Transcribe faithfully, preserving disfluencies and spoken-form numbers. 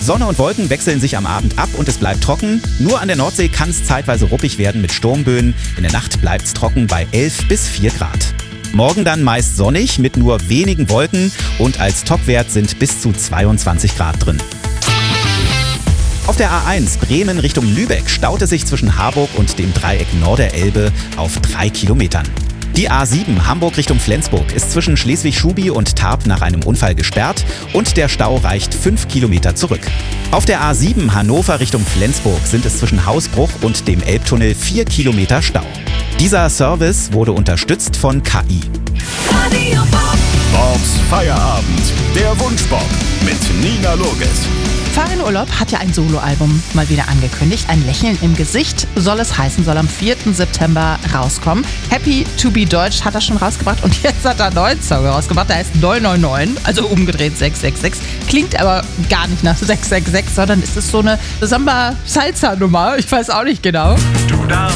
Sonne und Wolken wechseln sich am Abend ab und es bleibt trocken. Nur an der Nordsee kann es zeitweise ruppig werden mit Sturmböen. In der Nacht bleibt es trocken bei elf bis vier Grad. Morgen dann meist sonnig mit nur wenigen Wolken und als Topwert sind bis zu zweiundzwanzig Grad drin. Auf der A eins Bremen Richtung Lübeck staut es sich zwischen Harburg und dem Dreieck Norderelbe auf drei Kilometern. Die A sieben Hamburg Richtung Flensburg ist zwischen Schleswig-Schubi und Tarp nach einem Unfall gesperrt und der Stau reicht fünf Kilometer zurück. Auf der A sieben Hannover Richtung Flensburg sind es zwischen Hausbruch und dem Elbtunnel vier Kilometer Stau. Dieser Service wurde unterstützt von K I. Bobs Feierabend, der Wunschbob mit Nina Loges. Farin Urlaub hat ja ein Soloalbum mal wieder angekündigt. Ein Lächeln im Gesicht soll es heißen, soll am vierten September rauskommen. Happy to be Deutsch hat er schon rausgebracht und jetzt hat er einen neuen Song rausgebracht. Der heißt neun neun neun, also umgedreht sechs sechs sechs. Klingt aber gar nicht nach sechs sechs sechs, sondern ist es so eine Samba-Salsa-Nummer. Ich weiß auch nicht genau. Du darfst